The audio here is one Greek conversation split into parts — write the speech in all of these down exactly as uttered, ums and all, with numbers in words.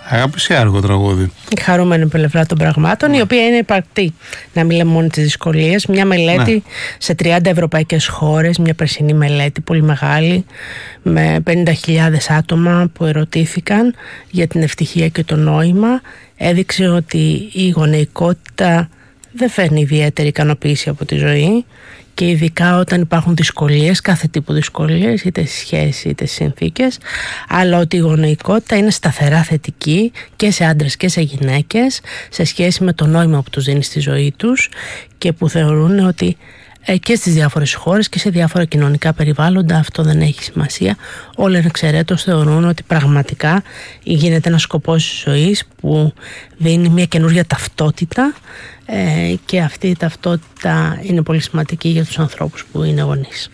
Αγαπησιάρικο τραγούδι. Η χαρούμενη πλευρά των πραγμάτων, ναι. Η οποία είναι υπαρκτή. Να μην λέμε μόνο τις δυσκολίες. Μια μελέτη, ναι. Σε τριάντα ευρωπαϊκές χώρες, μια περσινή μελέτη πολύ μεγάλη, με πενήντα χιλιάδες άτομα που ερωτήθηκαν για την ευτυχία και το νόημα, έδειξε ότι η γονεϊκότητα δεν φέρνει ιδιαίτερη ικανοποίηση από τη ζωή. Και ειδικά όταν υπάρχουν δυσκολίες, κάθε τύπου δυσκολίες, είτε στη σχέση είτε στις συνθήκες, αλλά ότι η γονεϊκότητα είναι σταθερά θετική και σε άντρες και σε γυναίκες σε σχέση με το νόημα που τους δίνει στη ζωή τους και που θεωρούν ότι και στις διάφορες χώρες και σε διάφορα κοινωνικά περιβάλλοντα αυτό δεν έχει σημασία. Όλοι εξαιρέτως θεωρούν ότι πραγματικά γίνεται ένας σκοπός της ζωής που δίνει μια καινούργια ταυτότητα, ε, και αυτή η ταυτότητα είναι πολύ σημαντική για τους ανθρώπους που είναι γονείς.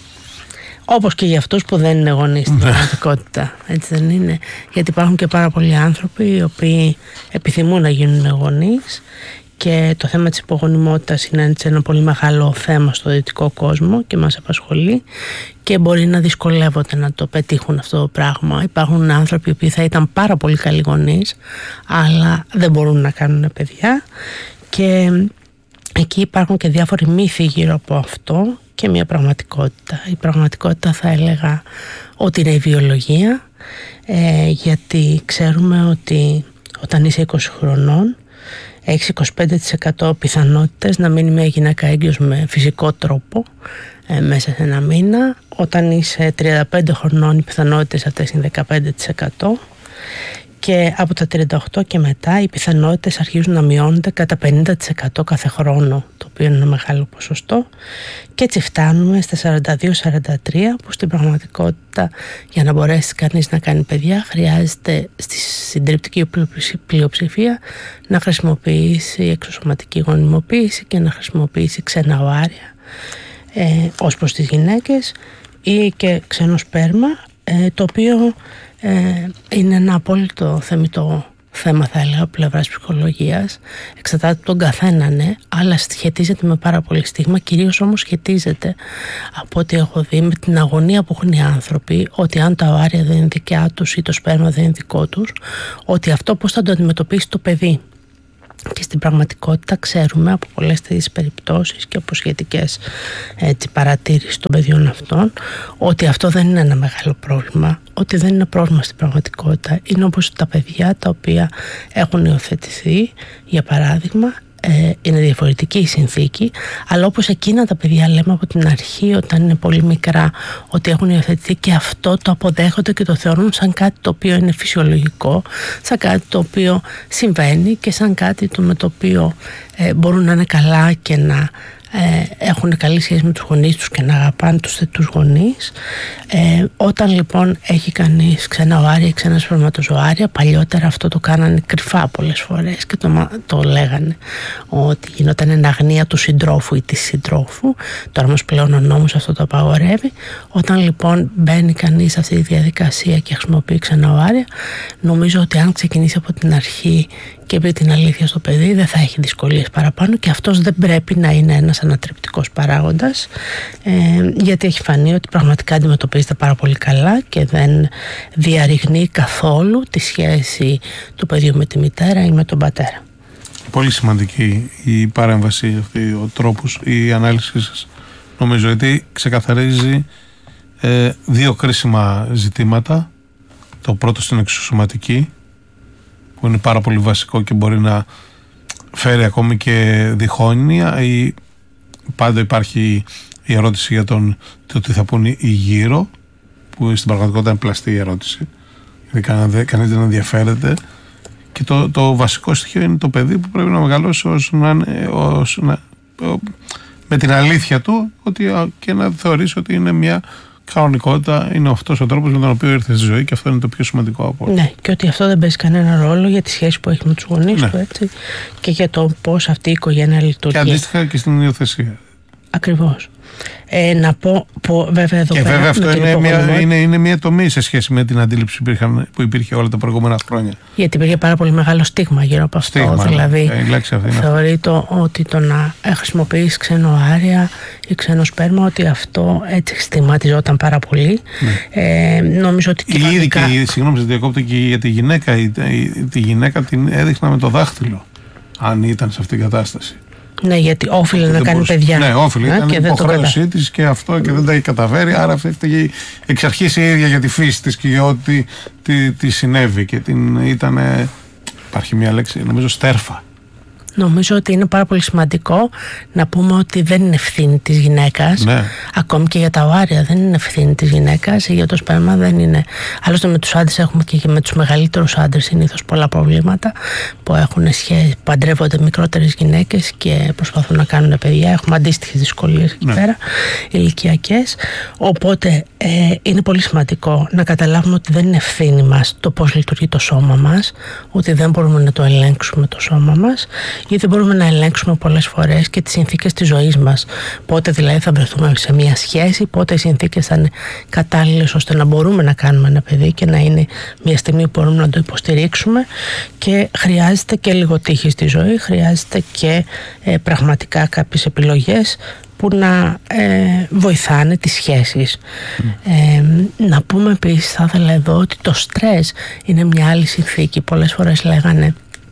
Όπως και για αυτούς που δεν είναι γονείς στην πραγματικότητα, έτσι δεν είναι? Γιατί υπάρχουν και πάρα πολλοί άνθρωποι οι οποίοι επιθυμούν να γίνουν γονείς. Και το θέμα της υπογονιμότητας είναι έτσι ένα πολύ μεγάλο θέμα στο δυτικό κόσμο και μας απασχολεί και μπορεί να δυσκολεύονται να το πετύχουν αυτό το πράγμα. Υπάρχουν άνθρωποι που θα ήταν πάρα πολύ καλοί γονείς, αλλά δεν μπορούν να κάνουν παιδιά, και εκεί υπάρχουν και διάφοροι μύθοι γύρω από αυτό και μια πραγματικότητα. Η πραγματικότητα θα έλεγα ότι είναι η βιολογία, ε, γιατί ξέρουμε ότι όταν είσαι είκοσι χρονών έχεις είκοσι πέντε τοις εκατό πιθανότητες να μείνει μια γυναίκα έγκυος με φυσικό τρόπο ε, μέσα σε ένα μήνα. Όταν είσαι τριάντα πέντε χρονών οι πιθανότητες αυτές είναι δεκαπέντε τοις εκατό, και από τα τριάντα οκτώ και μετά οι πιθανότητες αρχίζουν να μειώνονται κατά πενήντα τοις εκατό κάθε χρόνο, το οποίο είναι ένα μεγάλο ποσοστό, και έτσι φτάνουμε στα σαράντα δύο σαράντα τρία, που στην πραγματικότητα για να μπορέσει κανείς να κάνει παιδιά χρειάζεται στη συντριπτική πλειοψηφία να χρησιμοποιήσει εξωσωματική γονιμοποίηση και να χρησιμοποιήσει ξένα οάρια ε, ως προς τις γυναίκες, ή και ξένο σπέρμα, ε, το οποίο Ε, είναι ένα απόλυτο θεμιτό θέμα, θα έλεγα, από πλευράς ψυχολογίας. Εξαρτάται από τον καθένα, ναι, αλλά σχετίζεται με πάρα πολύ στίγμα. Κυρίως όμως σχετίζεται, από ό,τι έχω δει, με την αγωνία που έχουν οι άνθρωποι, ότι αν τα οάρια δεν είναι δικιά τους ή το σπέρμα δεν είναι δικό τους, ότι αυτό πώς θα το αντιμετωπίσει το παιδί. Και στην πραγματικότητα ξέρουμε από πολλές τέτοιες περιπτώσεις και από σχετικές έτσι, παρατήρησεις των παιδιών αυτών, ότι αυτό δεν είναι ένα μεγάλο πρόβλημα, ότι δεν είναι πρόβλημα στην πραγματικότητα. Είναι όπως τα παιδιά τα οποία έχουν υιοθετηθεί, για παράδειγμα, ε, είναι διαφορετική η συνθήκη, αλλά όπως εκείνα τα παιδιά λέμε από την αρχή όταν είναι πολύ μικρά ότι έχουν υιοθετηθεί, και αυτό το αποδέχονται και το θεωρούν σαν κάτι το οποίο είναι φυσιολογικό, σαν κάτι το οποίο συμβαίνει και σαν κάτι το με το οποίο ε, μπορούν να είναι καλά και να ε, έχουν καλή σχέση με τους γονείς τους και να αγαπάνε τους τους γονείς. Ε, όταν λοιπόν έχει κανείς ξένα οάρια ή ξένα σπερματοζωάρια, παλιότερα αυτό το κάνανε κρυφά πολλές φορές και το, το λέγανε ότι γινόταν εν αγνία του συντρόφου ή της συντρόφου. Τώρα όμως πλέον ο νόμος αυτό το απαγορεύει. Όταν λοιπόν μπαίνει κανείς σε αυτή τη διαδικασία και χρησιμοποιεί ξένα οάρια, νομίζω ότι αν ξεκινήσει από την αρχή και πει την αλήθεια στο παιδί, δεν θα έχει δυσκολίες παραπάνω, και αυτός δεν πρέπει να είναι ένας ανατρεπτικός παράγοντας, ε, γιατί έχει φανεί ότι πραγματικά αντιμετωπίζεται πάρα πολύ καλά και δεν διαρριγνύει καθόλου τη σχέση του παιδιού με τη μητέρα ή με τον πατέρα. Πολύ σημαντική η παρέμβαση αυτή, ο τρόπος, η ανάλυση σας, νομίζω, γιατί ξεκαθαρίζει ε, δύο κρίσιμα ζητήματα. Το πρώτο στην εξωσωματική, που είναι πάρα πολύ βασικό και μπορεί να φέρει ακόμη και διχόνοια, ή πάντα υπάρχει η ερώτηση για τον, το τι θα πούνε οι γύρω, που στην πραγματικότητα είναι πλαστή η ερώτηση, γιατί κανείς δεν ενδιαφέρεται, και το, το βασικό στοιχείο είναι το παιδί που πρέπει να μεγαλώσει ως να, ως να, με την αλήθεια του, ότι, και να θεωρήσει ότι είναι μια κανονικότητα, είναι αυτός ο τρόπος με τον οποίο ήρθε στη ζωή, και αυτό είναι το πιο σημαντικό από όλα. Ναι, και ότι αυτό δεν παίζει κανένα ρόλο για τη σχέση που έχει με τους γονείς ναι. του, έτσι, και για το πώς αυτή η οικογένεια λειτουργεί. Και αντίστοιχα και στην υιοθεσία. Ακριβώς. Ε, να πω, πω βέβαια εδώ και πέρα, βέβαια αυτό είναι μια, είναι, είναι μια τομή σε σχέση με την αντίληψη που, υπήρχαν, που υπήρχε όλα τα προηγούμενα χρόνια. Γιατί υπήρχε πάρα πολύ μεγάλο στίγμα γύρω από αυτό. Στίγμα, δηλαδή, ε, θεωρείται ότι το να χρησιμοποιείς ξένο άρια ή ξένο σπέρμα, ότι αυτό έτσι στιγματιζόταν πάρα πολύ. Ναι. Ε, νομίζω ότι κοινωνικά... Ήδη, συγγνώμη, σας διακόπτω, και για τη γυναίκα, η, η, τη γυναίκα την έδειχνα με το δάχτυλο, αν ήταν σε αυτήν την κατάσταση. Ναι, γιατί όφιλε να κάνει μπορούσε. παιδιά. Ναι, όφιλε. Ήταν η υποχρέωσή τη και αυτό και δεν τα έχει καταφέρει. Άρα αυτή έφταιγε εξ αρχής η ίδια για τη φύση τη και για ό,τι τι, τι συνέβη. Και την ήταν. Υπάρχει μια λέξη, νομίζω, στέρφα. Νομίζω ότι είναι πάρα πολύ σημαντικό να πούμε ότι δεν είναι ευθύνη της γυναίκας. Ναι. Ακόμη και για τα οάρια δεν είναι ευθύνη της γυναίκας, ή για το σπέρμα δεν είναι. Άλλωστε με τους άντρες έχουμε και με τους μεγαλύτερους άντρες συνήθως πολλά προβλήματα που έχουν σχέση, παντρεύονται μικρότερες γυναίκες και προσπαθούν να κάνουν παιδιά. Έχουμε αντίστοιχες δυσκολίες εκεί ναι. πέρα, ηλικιακές. Οπότε ε, είναι πολύ σημαντικό να καταλάβουμε ότι δεν είναι ευθύνη μας το πώς λειτουργεί το σώμα μας, ότι δεν μπορούμε να το ελέγξουμε το σώμα μας. Γιατί μπορούμε να ελέγξουμε πολλές φορές και τις συνθήκες της ζωής μας. Πότε δηλαδή θα βρεθούμε σε μια σχέση, πότε οι συνθήκες θα είναι κατάλληλες ώστε να μπορούμε να κάνουμε ένα παιδί και να είναι μια στιγμή που μπορούμε να το υποστηρίξουμε. Και χρειάζεται και λίγο τύχη στη ζωή, χρειάζεται και ε, πραγματικά κάποιες επιλογές που να ε, βοηθάνε τις σχέσεις. Mm. Ε, να πούμε επίσης, θα ήθελα εδώ, ότι το στρες είναι μια άλλη συνθήκη. Πολλές φορές λέγανε,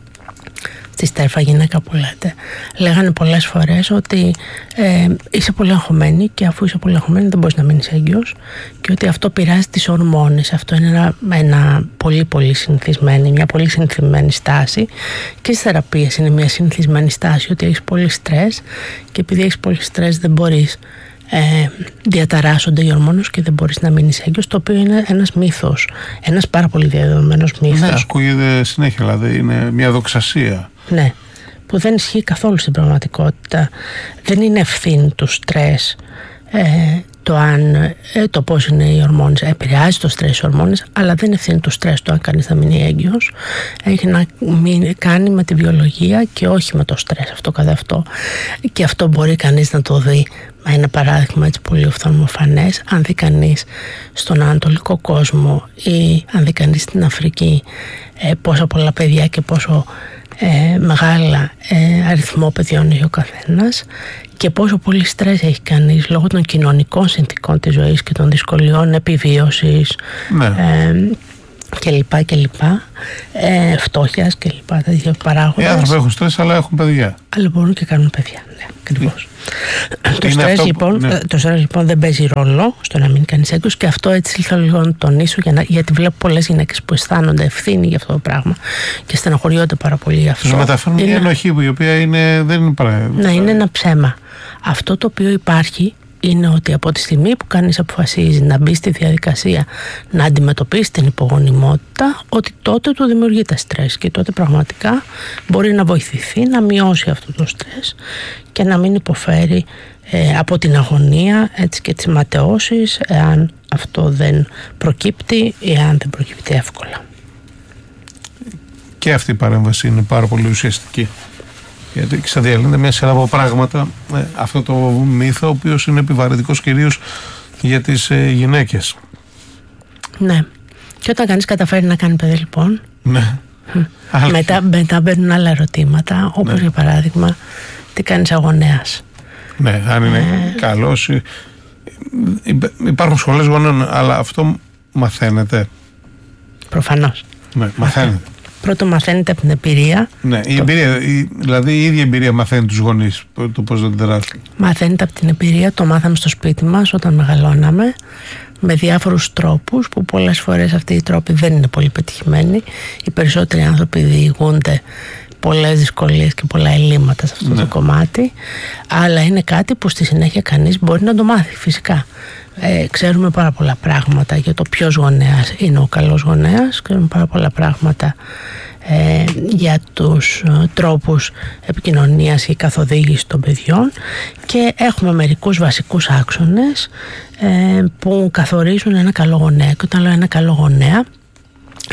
στη στέρφα γυναίκα που λέτε, λέγανε πολλές φορές ότι ε, είσαι πολύ αγχωμένη και αφού είσαι πολύ αγχωμένη δεν μπορείς να μείνεις έγκυος και ότι αυτό πειράζει τις ορμόνες. Αυτό είναι ένα, ένα πολύ πολύ συνηθισμένη, μια πολύ συνηθισμένη στάση και στις θεραπείες είναι μια συνηθισμένη στάση, ότι έχεις πολύ στρες και επειδή έχεις πολύ στρες δεν μπορείς, Ε, διαταράσσονται οι ορμόνες και δεν μπορείς να μείνεις έγκυος, το οποίο είναι ένας μύθος, ένας πάρα πολύ διαδεδομένος μύθος. Ναι, ακούγεται συνέχεια, δηλαδή είναι μια δοξασία. Ναι, που δεν ισχύει καθόλου στην πραγματικότητα. Δεν είναι ευθύνη του στρες ε, το, αν, ε, το πώς είναι οι ορμόνες. Επηρεάζει το στρες οι ορμόνες, αλλά δεν είναι ευθύνη του στρες το αν κανείς θα μείνει έγκυος. Έχει να κάνει με τη βιολογία και όχι με το στρες αυτό καθ' αυτό. Και αυτό μπορεί κανείς να το δει. Ένα παράδειγμα έτσι πολύ οφθαλμοφανές, αν δει κανείς στον ανατολικό κόσμο ή αν δει κανείς στην Αφρική ε, πόσα πολλά παιδιά και πόσο ε, μεγάλα ε, αριθμό παιδιών έχει ο καθένας και πόσο πολύ στρες έχει κανείς λόγω των κοινωνικών συνθήκων της ζωής και των δυσκολιών επιβίωσης, ναι. ε, και λοιπά και λοιπά, ε, φτώχειας και λοιπά, τέτοια παράγοντες. Οι άνθρωποι έχουν στρες αλλά έχουν παιδιά. Αλλά μπορούν και κάνουν παιδιά, ναι, ακριβώς. Το στρες, λοιπόν, ναι. το στρες λοιπόν δεν παίζει ρόλο στο να μείνει κανείς έγκυος και αυτό έτσι θέλω λίγο να τονίσω για να, γιατί βλέπω πολλές γυναίκες που αισθάνονται ευθύνη για αυτό το πράγμα και στεναχωριόνται πάρα πολύ γι' αυτό. Τους μεταφέρουν μια ενοχή η οποία είναι, δεν είναι παρά... Να είναι ένα ψέμα. Αυτό το οποίο υπάρχει είναι ότι από τη στιγμή που κανείς αποφασίζει να μπει στη διαδικασία να αντιμετωπίσει την υπογονιμότητα, ότι τότε του δημιουργείται στρες και τότε πραγματικά μπορεί να βοηθηθεί να μειώσει αυτό το στρες και να μην υποφέρει ε, από την αγωνία έτσι, και τις ματαιώσεις, εάν αυτό δεν προκύπτει ή εάν δεν προκύπτει εύκολα. Και αυτή η παρέμβαση είναι πάρα πολύ ουσιαστική. Γιατί ξαδιαλύνεται μια σειρά από πράγματα, ε, αυτό το μύθο ο οποίος είναι επιβαρυντικός κυρίως για τις ε, γυναίκες. Ναι. Και όταν κανείς καταφέρει να κάνει παιδί λοιπόν, ναι. μετά, μετά μπαίνουν άλλα ερωτήματα, όπως ναι. για παράδειγμα τι κάνεις αγωνέας. Ναι, αν είναι ε... καλός. Υπάρχουν σχολές γονέων, αλλά αυτό μαθαίνεται. Προφανώς. Ναι, μαθαίνεται. Πρώτο μαθαίνετε από την εμπειρία. Ναι, η εμπειρία, η, δηλαδή η ίδια εμπειρία μαθαίνει τους γονείς το πώς να αντιδράσουν. Μαθαίνετε από την εμπειρία, το μάθαμε στο σπίτι μας όταν μεγαλώναμε με διάφορους τρόπους που πολλές φορές αυτοί οι τρόποι δεν είναι πολύ πετυχημένοι. Οι περισσότεροι άνθρωποι διηγούνται πολλές δυσκολίες και πολλά ελλείμματα σε αυτό ναι. το κομμάτι, αλλά είναι κάτι που στη συνέχεια κανείς μπορεί να το μάθει φυσικά. Ε, ξέρουμε πάρα πολλά πράγματα για το ποιος γονέας είναι ο καλός γονέας, ξέρουμε πάρα πολλά πράγματα ε, για τους ε, τρόπους επικοινωνίας και καθοδήγησης των παιδιών και έχουμε μερικούς βασικούς άξονες ε, που καθορίζουν ένα καλό γονέα. Και όταν λέω ένα καλό γονέα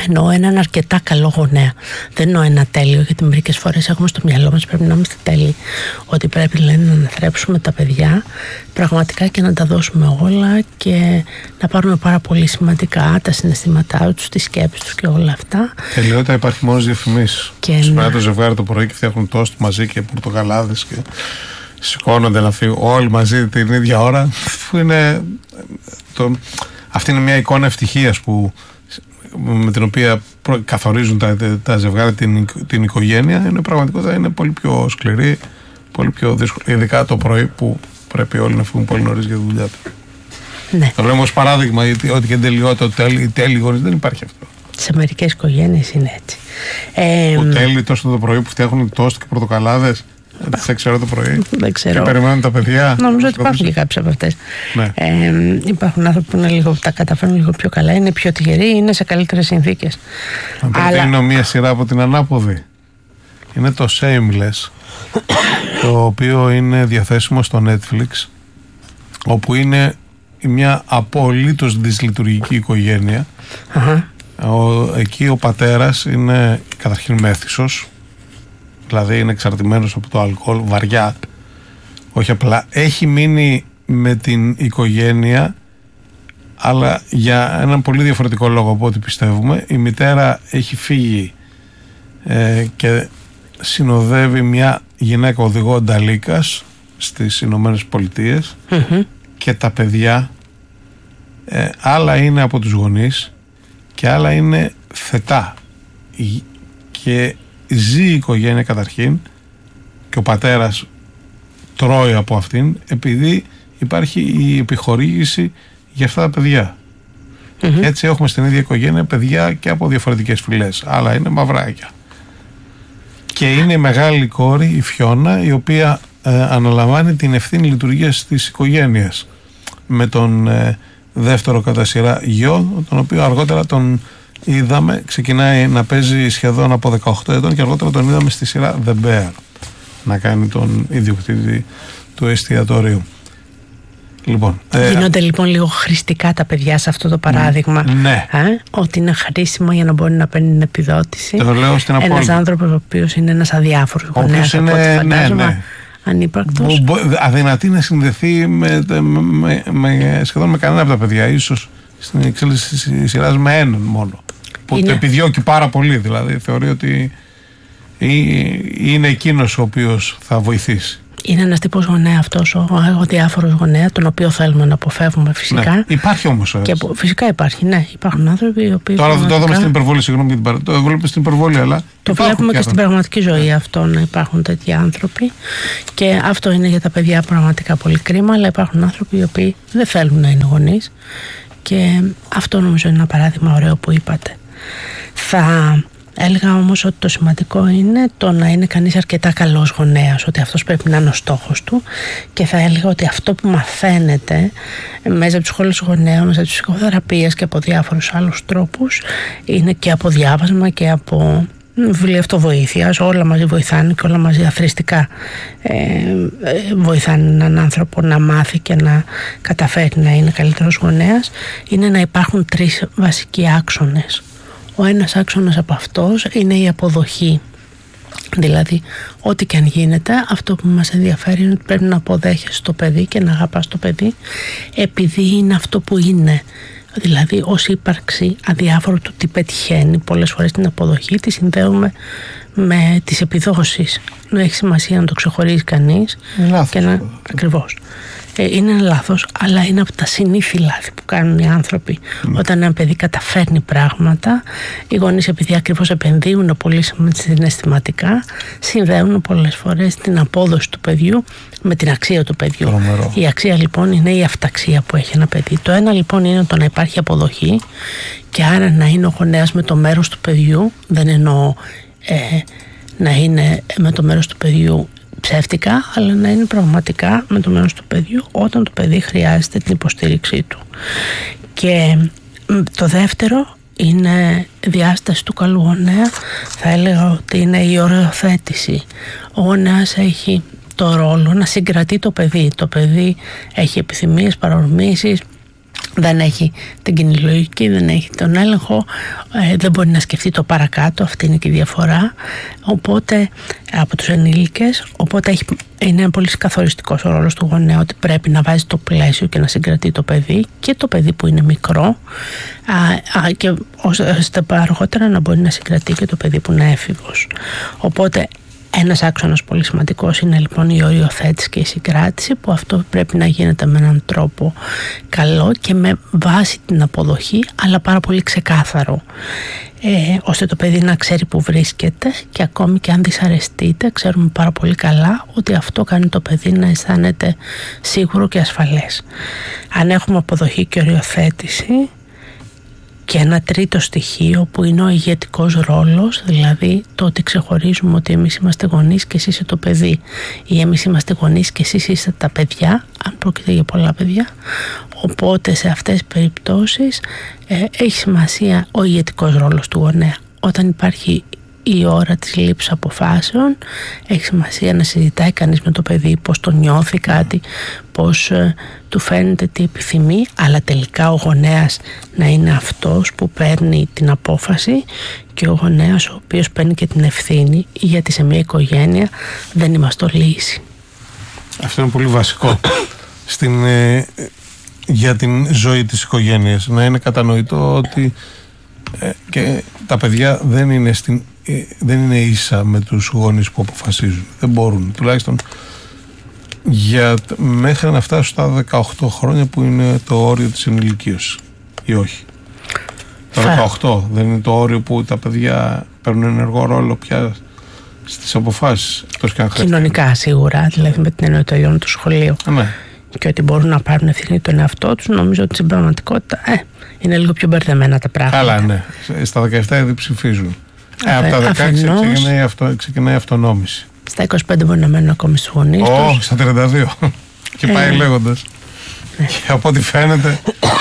Εννοώ έναν αρκετά καλό γονέα. Δεν εννοώ ένα τέλειο, γιατί μερικές φορές έχουμε στο μυαλό μας πρέπει να είμαστε τέλειοι. Ότι πρέπει λένε, να αναθρέψουμε τα παιδιά πραγματικά και να τα δώσουμε όλα και να πάρουμε πάρα πολύ σημαντικά τα συναισθήματά τους, τις σκέψεις τους και όλα αυτά. Τελειότητα υπάρχει μόνο στις διαφημίσεις. Σήμερα το ζευγάρι το πρωί και φτιάχνουν τόστ μαζί και πορτοκαλάδες και σηκώνονται να φύγουν όλοι μαζί την ίδια ώρα. Που είναι το... Αυτή είναι μια εικόνα ευτυχίας που με την οποία καθορίζουν τα, τα ζευγάρια την, την οικογένεια. Είναι πραγματικότητα, είναι πολύ πιο σκληρή, πολύ πιο δύσκολη, ειδικά το πρωί που πρέπει όλοι να φύγουν πολύ νωρίς για τη δουλειά του. Ναι. Το λέμε ως παράδειγμα, ότι και την τελειότητα, οι τέλειοι γονείς, δεν υπάρχει αυτό. Σε μερικές οικογένειες είναι έτσι. Ε, ο τέλειοι τόσο το πρωί που φτιάχνουν τόστ και πορτοκαλάδες. Δεν ξέρω το πρωί. Δεν ξέρω. Και περιμένουν τα παιδιά. Νομίζω ότι υπάρχουν και κάποιες από αυτές. Ναι. Ε, υπάρχουν άνθρωποι που είναι λίγο, τα καταφέρνουν λίγο πιο καλά, είναι πιο τυχεροί, είναι σε καλύτερες συνθήκες. Αν προτείνω μία σειρά από την ανάποδη, είναι το Shameless, το οποίο είναι διαθέσιμο στο Netflix, όπου είναι μια απολύτως δυσλειτουργική οικογένεια. Uh-huh. Ο, εκεί ο πατέρας είναι καταρχήν μέθησος, δηλαδή είναι εξαρτημένος από το αλκοόλ βαριά, όχι απλά, έχει μείνει με την οικογένεια, αλλά για έναν πολύ διαφορετικό λόγο από ό,τι πιστεύουμε. Η μητέρα έχει φύγει ε, και συνοδεύει μια γυναίκα οδηγό νταλίκας στις Ηνωμένες Πολιτείες, mm-hmm. και τα παιδιά ε, άλλα είναι από τους γονείς και άλλα είναι θετά, και ζει η οικογένεια καταρχήν και ο πατέρας τρώει από αυτήν επειδή υπάρχει η επιχορήγηση για αυτά τα παιδιά. Mm-hmm. Έτσι έχουμε στην ίδια οικογένεια παιδιά και από διαφορετικές φυλές, άλλα είναι μαυράκια. Και είναι η μεγάλη κόρη, η Φιώνα, η οποία ε, αναλαμβάνει την ευθύνη λειτουργίας της οικογένειας με τον ε, δεύτερο κατά σειρά γιο, τον οποίο αργότερα τον είδαμε, ξεκινάει να παίζει σχεδόν από δεκαοκτώ ετών και αργότερα τον είδαμε στη σειρά The Bear να κάνει τον ιδιοκτήτη του εστιατορίου. Λοιπόν, γίνονται ε, λοιπόν λίγο χρηστικά τα παιδιά σε αυτό το παράδειγμα. Ναι. Ε, ότι είναι χρήσιμο για να μπορεί να παίρνει επιδότηση. Το λέω στην απόλυτη. Ένας άνθρωπος ο οποίος είναι ένας αδιάφορος γονέας, από ό,τι φαντάζομαι, ναι, ναι. ανύπαρκτος. Μπο, αδυνατή να συνδεθεί με, με, με, σχεδόν με κανένα από τα παιδιά. Ίσως στην εξέλιξη της σειράς με έναν μόνο. Που είναι. Το επιδιώκει πάρα πολύ. Δηλαδή θεωρεί ότι είναι εκείνος ο οποίος θα βοηθήσει. Είναι ένας τύπος γονέα αυτός, ο, ο διάφορος γονέα, τον οποίο θέλουμε να αποφεύγουμε φυσικά. Ναι, υπάρχει όμως. Και, φυσικά υπάρχει, ναι. Υπάρχουν άνθρωποι οι οποίοι. Τώρα δεν το είδαμε στην υπερβολή, συγγνώμη για την παρέμβαση. Το βλέπουμε στην υπερβολή, αλλά. Το βλέπουμε και στην πραγματική ζωή αυτό, να υπάρχουν τέτοιοι άνθρωποι. Και αυτό είναι για τα παιδιά πραγματικά πολύ κρίμα, αλλά υπάρχουν άνθρωποι οι οποίοι δεν θέλουν να είναι γονείς. Και αυτό νομίζω είναι ένα παράδειγμα ωραίο που είπατε. Θα έλεγα όμως ότι το σημαντικό είναι το να είναι κανείς αρκετά καλός γονέας, ότι αυτός πρέπει να είναι ο στόχος του, και θα έλεγα ότι αυτό που μαθαίνετε μέσα από τις σχόλες γονέων, μέσα από τις ψυχοθεραπείες και από διάφορους άλλους τρόπους, είναι και από διάβασμα και από βιβλία αυτοβοήθειας, όλα μαζί βοηθάνε και όλα μαζί αθροιστικά ε, ε, βοηθάνε έναν άνθρωπο να μάθει και να καταφέρει να είναι καλύτερος γονέας. Είναι να υπάρχουν τρεις βασικοί άξονες. Ο ένας άξονας από αυτός είναι η αποδοχή. Δηλαδή, ό,τι και αν γίνεται, αυτό που μας ενδιαφέρει είναι ότι πρέπει να αποδέχεσαι το παιδί και να αγαπάς το παιδί επειδή είναι αυτό που είναι. Δηλαδή, ως ύπαρξη αδιάφορο του τι πετυχαίνει. Πολλές φορές την αποδοχή τη συνδέουμε με τις επιδόσεις. Δεν έχει σημασία να το ξεχωρίζει κανείς. Λάθος. Και να... Ακριβώς. Ε, είναι ένα λάθος, αλλά είναι από τα συνήθη λάθη που κάνουν οι άνθρωποι. Mm. Όταν ένα παιδί καταφέρνει πράγματα, οι γονείς, επειδή ακριβώς επενδύουν πολύ συναισθηματικά, συνδέουν πολλές φορές την απόδοση του παιδιού με την αξία του παιδιού. Τρομερό. Η αξία λοιπόν είναι η αυταξία που έχει ένα παιδί. Το ένα λοιπόν είναι το να υπάρχει αποδοχή, και άρα να είναι ο γονέας με το μέρος του παιδιού. Δεν εννοώ ε, να είναι με το μέρος του παιδιού ψεύτικα, αλλά να είναι πραγματικά με το μέρος του παιδιού όταν το παιδί χρειάζεται την υποστήριξή του. Και το δεύτερο είναι διάσταση του καλού γονέα. Θα έλεγα ότι είναι η οριοθέτηση. Ο γονέας έχει το ρόλο να συγκρατεί το παιδί. Το παιδί έχει επιθυμίες, παρορμήσεις, δεν έχει την κοινή λογική, δεν έχει τον έλεγχο, ε, δεν μπορεί να σκεφτεί το παρακάτω, αυτή είναι και η διαφορά, οπότε από τους ενήλικες, οπότε έχει, είναι πολύ καθοριστικός ο ρόλος του γονέα, ότι πρέπει να βάζει το πλαίσιο και να συγκρατεί το παιδί και το παιδί που είναι μικρό α, α, και ώστε αργότερα να μπορεί να συγκρατεί και το παιδί που είναι έφηβος. Οπότε ένας άξονας πολύ σημαντικός είναι λοιπόν η οριοθέτηση και η συγκράτηση, που αυτό πρέπει να γίνεται με έναν τρόπο καλό και με βάση την αποδοχή, αλλά πάρα πολύ ξεκάθαρο, ε, ώστε το παιδί να ξέρει που βρίσκεται, και ακόμη και αν δυσαρεστείται ξέρουμε πάρα πολύ καλά ότι αυτό κάνει το παιδί να αισθάνεται σίγουρο και ασφαλές. Αν έχουμε αποδοχή και οριοθέτηση, και ένα τρίτο στοιχείο που είναι ο ηγετικός ρόλος, δηλαδή το ότι ξεχωρίζουμε ότι εμείς είμαστε γονείς και εσείς είστε το παιδί, ή εμείς είμαστε γονείς και εσείς είστε τα παιδιά, αν πρόκειται για πολλά παιδιά. Οπότε σε αυτές τις περιπτώσεις ε, έχει σημασία ο ηγετικός ρόλος του γονέα. Όταν υπάρχει η ώρα της λήψης αποφάσεων, έχει σημασία να συζητάει κανείς με το παιδί πώς το νιώθει κάτι, πώς ε, του φαίνεται, τι επιθυμεί, αλλά τελικά ο γονέας να είναι αυτός που παίρνει την απόφαση και ο γονέας ο οποίος παίρνει και την ευθύνη, γιατί σε μια οικογένεια δεν είμαστε λύση. Αυτό είναι πολύ βασικό στην, ε, για την ζωή της οικογένειας, να είναι κατανοητό ότι ε, και τα παιδιά δεν είναι στην δεν είναι ίσα με τους γονείς που αποφασίζουν. Δεν μπορούν, τουλάχιστον για, μέχρι να φτάσουν στα δεκαοκτώ χρόνια που είναι το όριο της ενηλικίωσης, ή όχι. Το δεκαοκτώ δεν είναι το όριο που τα παιδιά παίρνουν ενεργό ρόλο πια στις αποφάσεις. Κοινωνικά σίγουρα, δηλαδή με την εννοία τελειώνουν το σχολείο. Ναι. Και ότι μπορούν να πάρουν ευθύνη τον εαυτό τους, νομίζω ότι στην πραγματικότητα ε, είναι λίγο πιο μπερδεμένα τα πράγματα. Καλά, ναι. Στα δεκαεπτά ήδη ψηφίζουν. Ε, από τα δεκαέξι ξεκινάει, αυτο, ξεκινάει η αυτονόμηση. Στα είκοσι πέντε μπορεί να μένουν ακόμη στους γονείς τους. Όχι, στα τριάντα δύο. Και πάει ε, λέγοντας. Ε. Και από ό,τι φαίνεται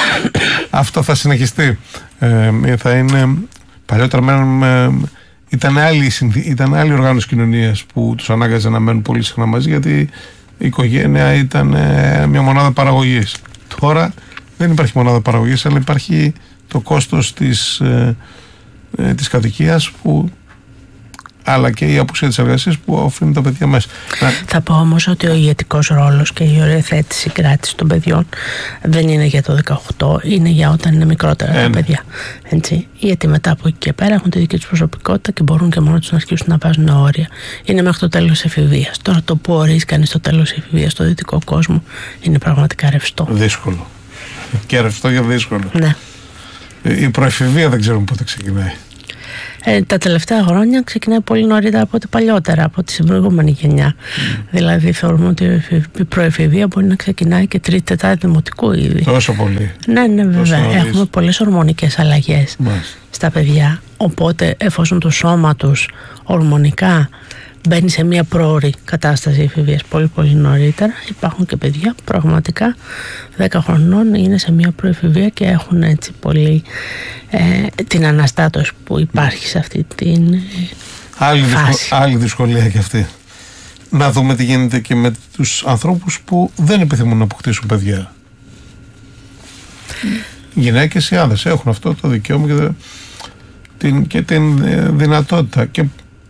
αυτό θα συνεχιστεί. Ε, θα είναι παλιότερα μένουν, ήταν άλλη, ήταν άλλη οργάνωση κοινωνίας που τους ανάγκαζε να μένουν πολύ συχνά μαζί, γιατί η οικογένεια ήταν μια μονάδα παραγωγής. Τώρα δεν υπάρχει μονάδα παραγωγής, αλλά υπάρχει το κόστος της Ε, της κατοικίας, που, αλλά και η απουσία της εργασίας που αφήνουν τα παιδιά μέσα. Θα πω όμως ότι ο ηγετικός ρόλος και η οριοθέτηση κράτηση των παιδιών δεν είναι για το δεκαοκτώ, είναι για όταν είναι μικρότερα ε, τα παιδιά. Έτσι. Γιατί μετά από εκεί και πέρα έχουν τη δική τους προσωπικότητα και μπορούν και μόνο τους να αρχίσουν να βάζουν όρια. Είναι μέχρι το τέλος της εφηβείας. Τώρα το που ορίζει κανείς το τέλος της εφηβείας στο δυτικό κόσμο είναι πραγματικά ρευστό. Δύσκολο. Και ρευστό για δύσκολο. Ναι. Η προεφηβεία δεν ξέρουμε πότε ξεκινάει. Ε, τα τελευταία χρόνια ξεκινάει πολύ νωρίτερα από ό,τι παλιότερα, από τη προηγούμενη γενιά. Mm. Δηλαδή θεωρούμε ότι η προεφηβεία μπορεί να ξεκινάει και τρίτη, τετάρτη δημοτικού ήδη. Τόσο πολύ. Ναι, ναι, βέβαια. Έχουμε πολλές ορμονικές αλλαγές mm. στα παιδιά. Οπότε εφόσον το σώμα τους ορμονικά μπαίνει σε μια πρόωρη κατάσταση εφηβείας πολύ πολύ νωρίτερα, υπάρχουν και παιδιά που πραγματικά δέκα χρονών είναι σε μια προεφηβεία και έχουν έτσι πολύ ε, την αναστάτωση που υπάρχει σε αυτή την άλλη φάση. Δυσκολ, άλλη δυσκολία και αυτή. Να δούμε τι γίνεται και με τους ανθρώπους που δεν επιθυμούν να αποκτήσουν παιδιά. Γυναίκες ή άνδρες έχουν αυτό το δικαίωμα και την, και την δυνατότητα, και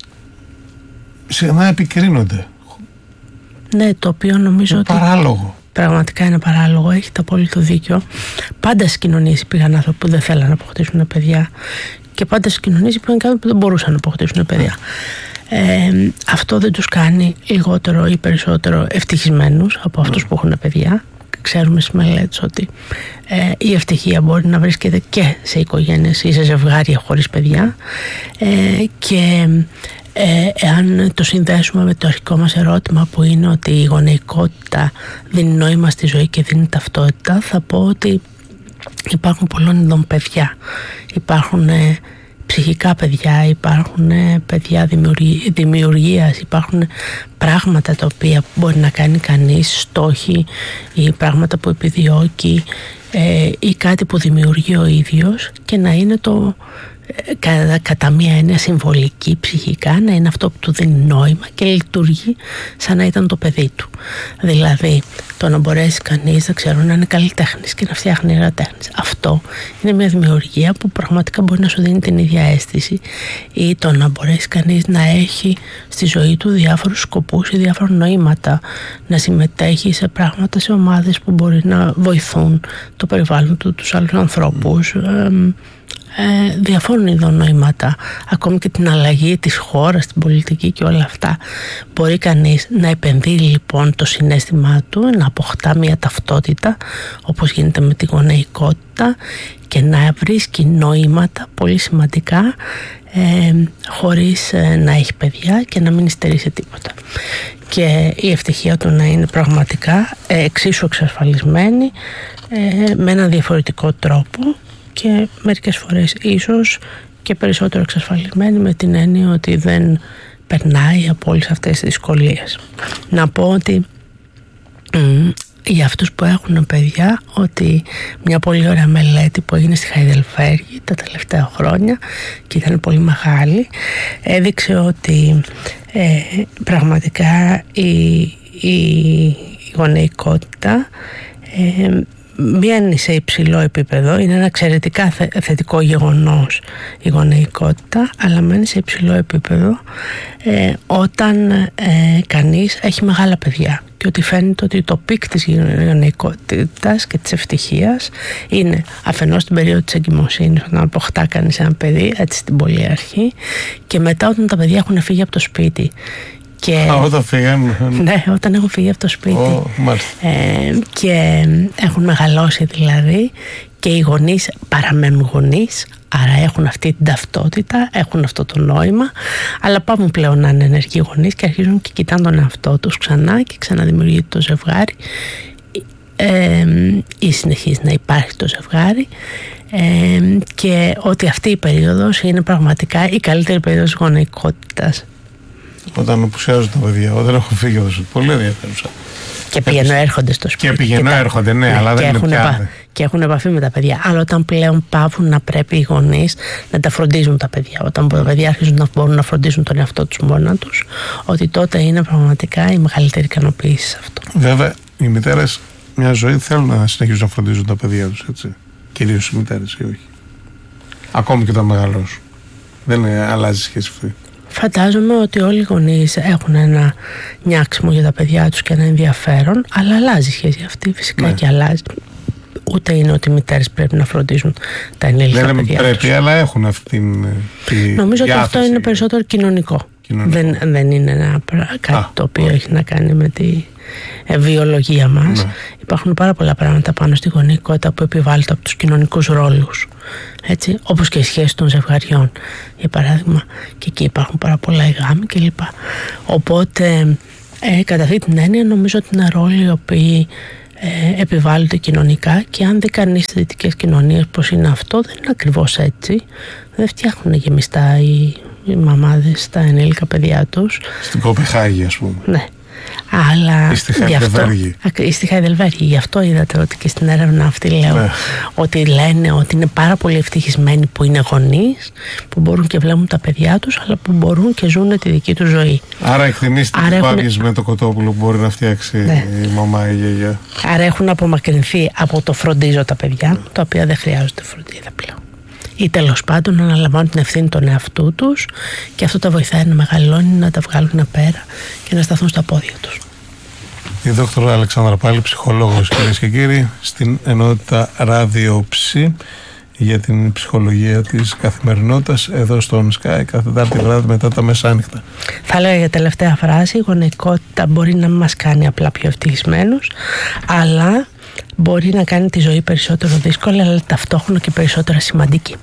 συχνά επικρίνονται. Ναι, το οποίο νομίζω είναι ότι παράλογο. Πραγματικά είναι παράλογο, έχετε απόλυτο δίκιο. Πάντα στις κοινωνίες υπήρχαν άνθρωποι που δεν θέλαν να αποκτήσουν παιδιά, και πάντα στις κοινωνίες υπήρχαν κάποιοι που δεν μπορούσαν να αποκτήσουν παιδιά. Ε, αυτό δεν τους κάνει λιγότερο ή περισσότερο ευτυχισμένους από αυτούς που έχουν παιδιά. Ξέρουμε στις μελέτες ότι ε, η ευτυχία μπορεί να βρίσκεται και σε οικογένειες ή σε ζευγάρια χωρίς παιδιά, ε, και Ε, εάν το συνδέσουμε με το αρχικό μας ερώτημα που είναι ότι η γονεϊκότητα δίνει νόημα στη ζωή και δίνει ταυτότητα, θα πω ότι υπάρχουν πολλών ειδών παιδιά. Υπάρχουν ε, ψυχικά παιδιά, υπάρχουν ε, παιδιά δημιουργία, δημιουργίας, υπάρχουν πράγματα τα οποία μπορεί να κάνει κανείς, στόχοι ή πράγματα που επιδιώκει, ε, ή κάτι που δημιουργεί ο ίδιος, και να είναι το κατά, κατά μία έννοια συμβολική, ψυχικά, να είναι αυτό που του δίνει νόημα και λειτουργεί σαν να ήταν το παιδί του. Δηλαδή, το να μπορέσει κανείς, δεν ξέρω, να είναι καλλιτέχνης και να φτιάχνει έργα τέχνης. Αυτό είναι μια δημιουργία που πραγματικά μπορεί να σου δίνει την ίδια αίσθηση, ή το να μπορέσει κανείς να έχει στη ζωή του διάφορους σκοπούς ή διάφορα νοήματα, να συμμετέχει σε πράγματα, σε ομάδες που μπορεί να βοηθούν το περιβάλλον του, τους άλλους ανθρώπους, ε, ε, διαφόρων ειδών νοήματα, ακόμη και την αλλαγή της χώρας, την πολιτική και όλα αυτά. Μπορεί κανείς να επενδύει λοιπόν το συναίσθημά του, να αποκτά μια ταυτότητα, όπως γίνεται με τη γονεϊκότητα, και να βρίσκει νοήματα πολύ σημαντικά, ε, χωρίς ε, να έχει παιδιά και να μην υστερεί σε τίποτα. Και η ευτυχία του να είναι πραγματικά ε, εξίσου εξασφαλισμένη, ε, με έναν διαφορετικό τρόπο και μερικές φορές ίσως και περισσότερο εξασφαλισμένη, με την έννοια ότι δεν περνάει από όλες αυτές τις δυσκολίες. Να πω ότι μ, για αυτούς που έχουν παιδιά, ότι μια πολύ ωραία μελέτη που έγινε στη Χαϊδελβέργη τα τελευταία χρόνια και ήταν πολύ μεγάλη, έδειξε ότι ε, πραγματικά η, η, η γονεϊκότητα ε, μπαίνει σε υψηλό επίπεδο. Είναι ένα εξαιρετικά θε, θετικό γεγονός η γονεϊκότητα, αλλά μένει σε υψηλό επίπεδο ε, όταν ε, κανείς έχει μεγάλα παιδιά, και ότι φαίνεται ότι το πικ της γονεϊκότητας και της ευτυχίας είναι αφενός στην περίοδο της εγκυμοσύνης, όταν αποκτά κανείς ένα παιδί, έτσι στην πολύ αρχή, και μετά όταν τα παιδιά έχουν φύγει από το σπίτι. Και, Α, όταν φύγαν. Ναι, όταν έχουν φύγει από το σπίτι. Oh, ε, και έχουν μεγαλώσει δηλαδή, και οι γονείς παραμένουν γονείς, άρα έχουν αυτή την ταυτότητα, έχουν αυτό το νόημα, αλλά πάμε πλέον να είναι ενεργοί γονείς και αρχίζουν και κοιτάνε τον εαυτό τους ξανά και ξαναδημιουργείται το ζευγάρι, ε, ή συνεχίζει να υπάρχει το ζευγάρι, ε, και ότι αυτή η περίοδος είναι πραγματικά η καλύτερη περίοδος γονεϊκότητας. Όταν απουσιάζουν τα παιδιά, όταν έχω φύγει από το σπίτι. Πολύ ενδιαφέρουσα. Και πηγαίνω έρχονται στο σπίτι. Και πηγαίνω έρχονται, ναι, ναι, αλλά δεν είναι πια. Και έχουν επαφή με τα παιδιά. Αλλά όταν πλέον πάβουν να πρέπει οι γονείς να τα φροντίζουν τα παιδιά, όταν τα παιδιά αρχίζουν να μπορούν να φροντίζουν τον εαυτό τους μόνα τους, ότι τότε είναι πραγματικά η μεγαλύτερη ικανοποίηση σε αυτό. Βέβαια, οι μητέρες μια ζωή θέλουν να συνεχίζουν να φροντίζουν τα παιδιά τους, έτσι. Κυρίως οι μητέρες, ή όχι. Ακόμη και όταν μεγαλώσουν. Δεν αλλάζει η σχέση αυτή. Φαντάζομαι ότι όλοι οι γονείς έχουν ένα νιάξιμο για τα παιδιά τους και ένα ενδιαφέρον, αλλά αλλάζει η σχέση αυτή, φυσικά, ναι. Και αλλάζει. Ούτε είναι ότι οι μητέρες πρέπει να φροντίζουν τα ενήλικα δεν παιδιά πρέπει, τους. Αλλά έχουν αυτή τη Νομίζω διάθεση. ότι αυτό είναι περισσότερο κοινωνικό. κοινωνικό. Δεν, δεν είναι ένα, κάτι Α, το οποίο έχει να κάνει με τη ε, βιολογία μας. Ναι. Υπάρχουν πάρα πολλά πράγματα πάνω στη γονεϊκότητα που επιβάλλονται από τους κοινωνικούς ρόλους. Έτσι, όπως και οι σχέσεις των ζευγαριών, για παράδειγμα, και εκεί υπάρχουν πάρα πολλά γάμοι κλπ. Οπότε, ε, κατά αυτή την έννοια, νομίζω ότι είναι ρόλοι οι οποίοι ε, επιβάλλονται κοινωνικά, και αν δει κανείς στις δυτικές κοινωνίες πως είναι αυτό, δεν είναι ακριβώς έτσι. Δεν φτιάχνουν γεμιστά οι, οι μαμάδες τα ενήλικα παιδιά τους. Στην Κοπεχάγη, ας πούμε. Ναι. Αλλά στη Χαϊδελβέργη. Στη Χαϊδελβέργη. Γι' αυτό είδατε ότι και στην έρευνα αυτή λέω, ναι, ότι λένε ότι είναι πάρα πολύ ευτυχισμένοι που είναι γονείς, που μπορούν και βλέπουν τα παιδιά τους, αλλά που μπορούν και ζουν τη δική τους ζωή. Άρα εκτιμήστε τις πάπιες με το κοτόπουλο που μπορεί να φτιάξει, ναι, η μαμά ή η γιαγιά. Άρα έχουν απομακρυνθεί από το φροντίζω τα παιδιά, ναι, τα οποία δεν χρειάζονται φροντίδα πλέον. Ή τέλος πάντων να αναλαμβάνουν την ευθύνη των εαυτού τους, και αυτό τα βοηθάει να μεγαλώνει, να τα βγάλουν πέρα και να σταθούν στα πόδια τους. Η δόκτωρα Αλεξάνδρα Πάλη, ψυχολόγος, κυρίες και κύριοι, στην ενότητα ραδιοψη για την ψυχολογία της καθημερινότητας, εδώ στον Sky, κάθε Τετάρτη βράδυ μετά τα μεσάνυχτα. Θα λέω για τελευταία φράση: η γονεϊκότητα μπορεί να μας κάνει απλά πιο ευτυχισμένους, αλλά μπορεί να κάνει τη ζωή περισσότερο δύσκολη, αλλά ταυτόχρονα και περισσότερο σημαντική.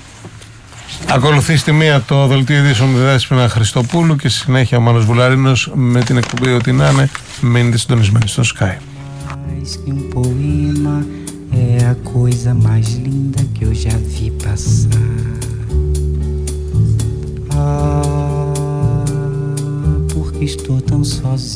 Ακολουθεί στη μία το δελτίο ειδήσεων με Δέσποινα Χριστοπούλου και στη συνέχεια ο Μάνος Βουλαρίνος με την εκπομπή Ό,τι να είναι. Μείνετε συντονισμένοι στο Sky. É a coisa mais linda que eu já vi passar. Ah, porque estou tão sozinho.